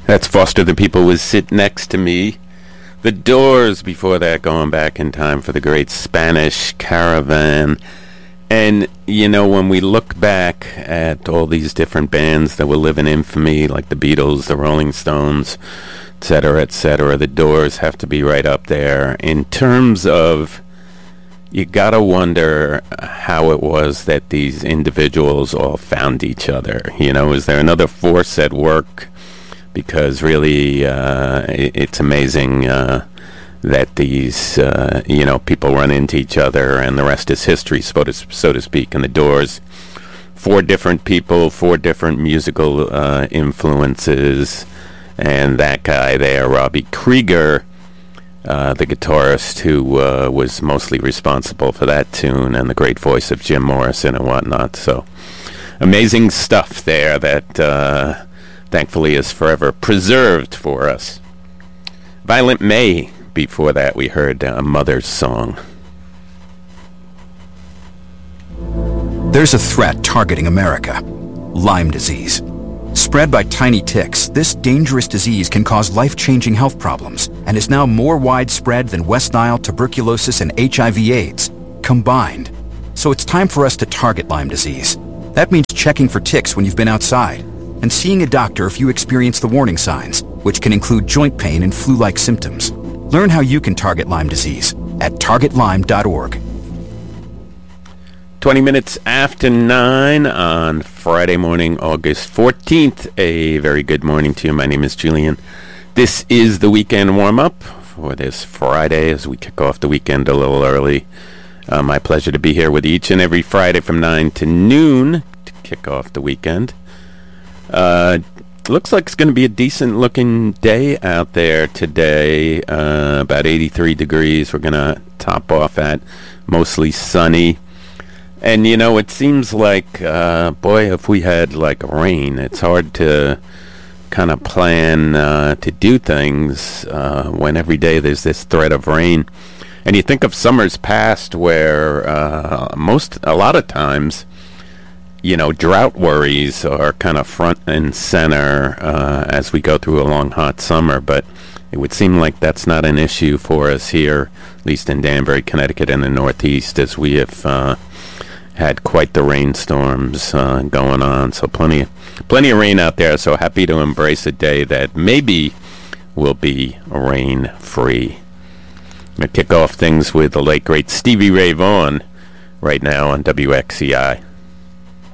That's Foster the People was Sit Next to Me. The Doors before that, going back in time for the great Spanish Caravan. And, you know, when we look back at all these different bands that will live in infamy, like the Beatles, the Rolling Stones, etc., the Doors have to be right up there. In terms of, you gotta wonder how it was that these individuals all found each other. You know, is there another force at work? Because really, it's amazing that these, people run into each other, and the rest is history, so to speak. And the Doors, 4 different people, 4 different musical influences, and that guy there, Robbie Krieger, the guitarist who was mostly responsible for that tune, and the great voice of Jim Morrison and whatnot. So, amazing stuff there that thankfully is forever preserved for us. Violent May, before that we heard A Mother's Song. There's a threat targeting America: Lyme disease. Spread by tiny ticks, this dangerous disease can cause life-changing health problems and is now more widespread than West Nile, tuberculosis, and HIV/AIDS combined. So it's time for us to target Lyme disease. That means checking for ticks when you've been outside, and seeing a doctor if you experience the warning signs, which can include joint pain and flu-like symptoms. Learn how you can target Lyme disease at targetlyme.org. 20 minutes after 9 on Friday morning, August 14th. A very good morning to you. My name is Julian. This is the weekend warm-up for this Friday as we kick off the weekend a little early. My pleasure to be here with each and every Friday from 9 to noon to kick off the weekend. Looks like it's going to be a decent looking day out there today. About 83 degrees. We're going to top off at mostly sunny. And, you know, it seems like, boy, if we had, like, rain, it's hard to kind of plan to do things when every day there's this threat of rain. And you think of summers past where a lot of times, you know, drought worries are kind of front and center as we go through a long, hot summer. But it would seem like that's not an issue for us here, at least in Danbury, Connecticut, and the Northeast, as we have had quite the rainstorms going on. So plenty of rain out there. So happy to embrace a day that maybe will be rain-free. I'm going to kick off things with the late, great Stevie Ray Vaughan right now on WXCI.